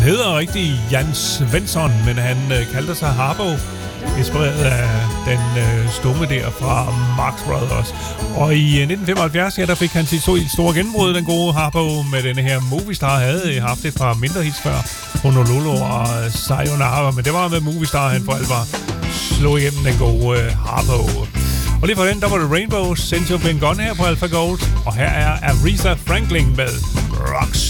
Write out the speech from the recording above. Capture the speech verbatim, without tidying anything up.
Han hedder rigtig Jan Svensson, men han øh, kaldte sig Harpo, inspireret af den øh, stumme der fra Marx Brothers. Og i nitten femoghalvfjerds, ja, der fik han sit store gennembrud, den gode Harpo, med denne her Movistar. Havde haft et par mindre hits før, Honolulu og Sayonara, men det var med Movistar, han for alvor slog igennem, den gode øh, Harpo. Og lige for den, der var det Rainbow, Since You've Been Gone her på Alpha Gold. Og her er Aretha Franklin med Roxanne.